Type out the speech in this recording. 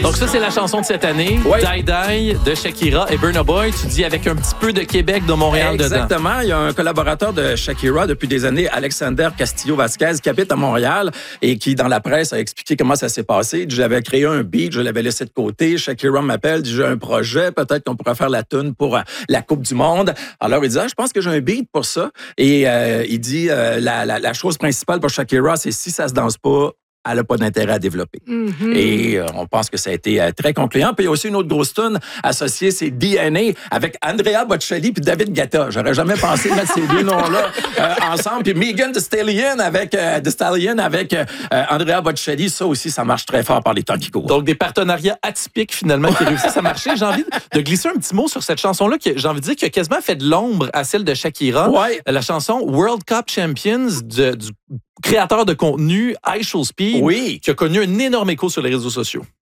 Donc ça, c'est la chanson de cette année. Oui. Die Die de Shakira et Burna Boy. Tu dis avec un petit peu de Québec, de Montréal dedans. Exactement. Il y a un collaborateur de Shakira depuis des années, Alexander Castillo-Vasquez, qui habite à Montréal et qui, dans la presse, a expliqué comment ça s'est passé. J'avais créé un beat, je l'avais laissé de côté. Shakira m'appelle, dit j'ai un projet, peut-être qu'on pourrait faire la tune pour la Coupe du Monde. Alors, il dit, je pense que j'ai un beat pour ça. Et il dit, la chose principale pour Shakira, c'est si ça se danse pas, elle n'a pas d'intérêt à développer. Mm-hmm. Et on pense que ça a été très concluant. Puis il y a aussi une autre grosse tune associée, c'est DNA, avec Andrea Bocelli puis David Guetta. J'aurais jamais pensé mettre ces deux noms-là ensemble. Puis Megan Thee Stallion avec Andrea Bocelli, ça aussi, ça marche très fort par les temps qui courent. Donc des partenariats atypiques, finalement, qui réussissent à marcher. J'ai envie de glisser un petit mot sur cette chanson-là, qui, j'ai envie de dire, qui a quasiment fait de l'ombre à celle de Shakira. Ouais. La chanson World Cup Champions du créateur de contenu, I Shall Speed, oui, qui a connu un énorme écho sur les réseaux sociaux.